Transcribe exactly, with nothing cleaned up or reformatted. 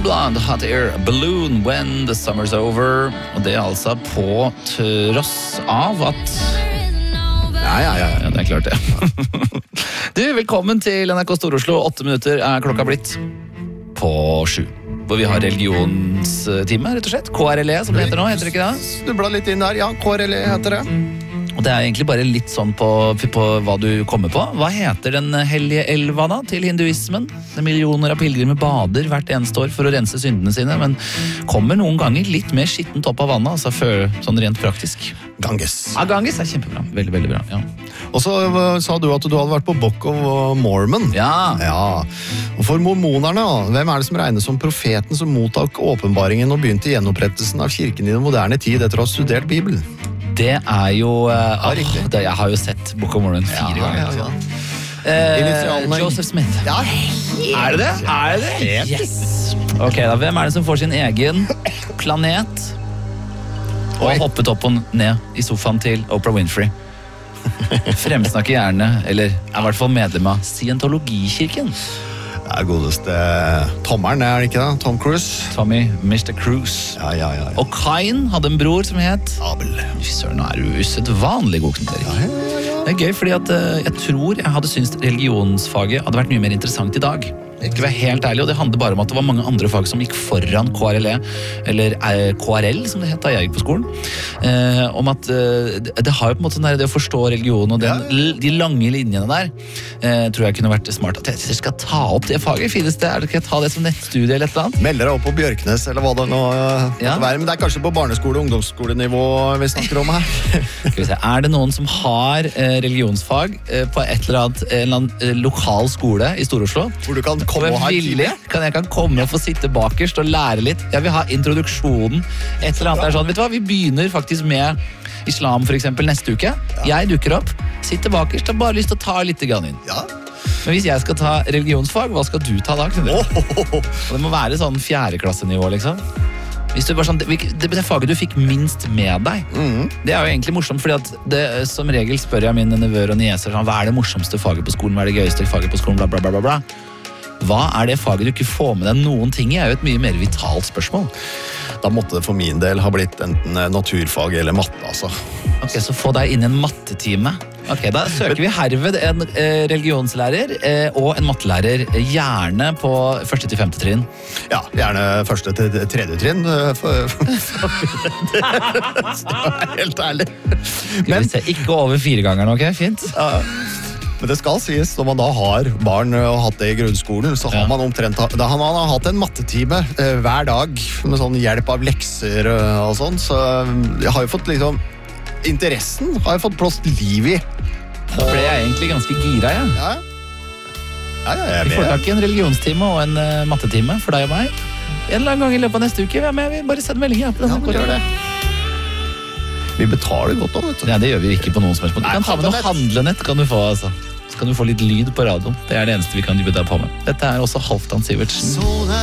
Blonde, Hot Air Balloon, When the Summer's Over. Og det er altså på tross av at... Ja, ja, ja. Ja, det er klart det. Du, velkommen til N R K Stor-Oslo. Åtte minutter er klokka blitt på sju. Hvor vi har religionstime, rett og slett. K R L E, som det heter nå, heter det ikke det? Snubla litt inn der, ja, K R L E heter det. Og det er egentlig bare litt sånn på, på hva du kommer på. Hva heter den hellige elva da, til hinduismen? Det millioner av pilgrimer bader hvert eneste år for å rense syndene sine, men kommer noen ganger litt mer skittent opp av vannet, altså før, sånn rent praktisk. Ganges. Ja, Ganges er kjempebra. Veldig, veldig bra, ja. Og så uh, sa du at du hadde vært på Book of Mormon. Ja. Ja. Og for mormonerne, hvem er det som regnes som profeten som mottak åpenbaringen og begynte gjenopprettelsen av kirken i den moderne tid etter å ha studert Bibelen? Det er jo... Uh, Ja, riktig. åh, det, jeg har jo sett Book of Mormon fire ganger. Ja, ja, ja. Eh, Initialene- Joseph Smith. Ja, Er det det? Er det det? Yes! Ok, da, hvem er det som får sin egen planet og Oi. hoppet opp og ned i sofaen til Oprah Winfrey? Fremsnakker gjerne, eller er i hvert fall medlem av Scientologikirken. Det er godeste Tommeren, er det ikke det? Tom Cruise? Tommy mister Cruise. Ja, ja, ja. ja. Og Kain hadde en bror som het... Abel. Fy søren, nå er du usedvanlig god, Knut Erik. Det er gøy, fordi at eh, jeg tror jeg hadde syntes religionsfaget hadde vært mye mer interessant i dag. Jeg skal være helt ærlig, og det handler bare om at det var mange andre fag som gikk foran K R L E, eller eh, K R L, som det het da jeg gikk på skolen. Eh, om at eh, det, det har jo på en måte sånn der, det å forstå religion og den, l- de lange linjene der, eh, tror jeg kunne vært smart at jeg skal ta opp det faget. Finnes det? Er det ikke jeg ta det som nettstudie eller et eller annet? Melder deg opp på Bjørknes, eller hva det nå uh, Ja. måtte være. Men det er kanskje på barneskole- og ungdomsskolenivå vi snakker om her. Skal vi se, er det noen som har eh, religionsfag eh, på et eller annet, en eller annen eh, lokal skole i Stor-Oslo? Hvor du kan Om komme jeg og ha en villig, time. kan jeg kan komme og få sitte bakerst og lære litt. Jeg vil ha introduksjonen. Et eller annet er sånn, vet du hva, vi begynner faktisk med islam for eksempel neste uke. Jeg dukker opp, sitter bakerst, har bare lyst til å ta litt grann inn. Ja. Men hvis jeg skal ta religionsfag, hva skal du ta da? Knut? Oh, Og det må være sånn fjerdeklassenivå, liksom. Hvis du bare sånn, det, det faget du fikk minst med deg, mm. det er jo egentlig morsomt, fordi at det, som regel spør jeg mine nevøer og nieser, sånn, hva er det morsomste faget på skolen, hva er det gøyeste faget på skolen, bla bla bla bla bla. Hva er det faget du ikke får med deg noen ting i, er jo et mye mer vitalt spørsmål. Da måtte det for min del ha blitt enten naturfag eller matte, altså. Ok, så få deg inn i en mattetime. Ok, da søker vi herved en eh, religionslærer eh, og en mattelærer, eh, gjerne på første til femte trinn. Ja, gjerne første til tredje trinn. uh, For, for, helt ærlig. Skal Men, vi se, ikke over fire ganger, ok? Fint. uh, men det skal sies, når man da har barn og hatt det i grunnskolen, så har Ja. man omtrent da har man hatt en mattetime uh, hver dag med sånn hjelp av lekser uh, og sånn, så jeg har jo fått liksom interessen har jeg fått blåst liv i. Da ble jeg egentlig ganske gira, jeg. Ja, ja, ja jeg Vi får vet. tak i en religionstime og en uh, mattetime for deg og meg. En eller annen gang i løpet av neste uke. Hvem er vi? Bare send melding. Ja, på Ja, denne men gjør det. Vi betaler godt da, vet du. Ja, det gjør vi ikke på noen som helst måte. Du Nei, kan ta med noe handlenett, kan du få, altså. Så kan du få litt lyd på radioen. Det er det eneste vi kan by deg på med. Dette er også Halvdan Sivertsen.